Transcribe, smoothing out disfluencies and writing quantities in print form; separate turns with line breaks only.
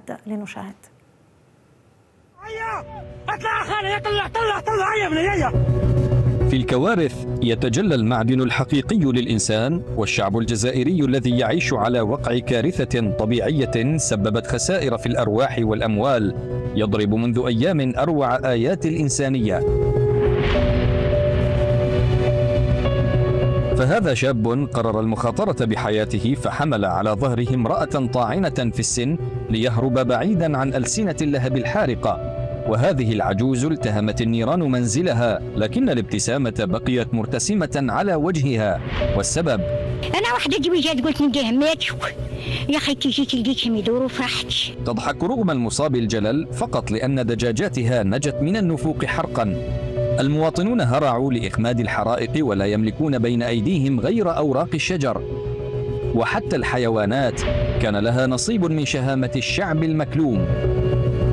المادة لنشاهد.
في الكوارث يتجلى المعدن الحقيقي للإنسان، والشعب الجزائري الذي يعيش على وقع كارثة طبيعية سببت خسائر في الأرواح والأموال يضرب منذ أيام أروع آيات الإنسانية. فهذا شاب قرر المخاطرة بحياته، فحمل على ظهره امرأة طاعنة في السن ليهرب بعيدا عن ألسنة اللهب الحارقة. وهذه العجوز التهمت النيران منزلها، لكن الابتسامة بقيت مرتسمة على وجهها. والسبب
أنا واحدة جات قلت نديه مات يا أخي تيجي تلقيتهم يدوروا فرحتش.
تضحك رغم المصاب الجلل فقط لأن دجاجاتها نجت من النفوق حرقا. المواطنون هرعوا لإخماد الحرائق ولا يملكون بين أيديهم غير أوراق الشجر. وحتى الحيوانات كان لها نصيب من شهامة الشعب المكلوم.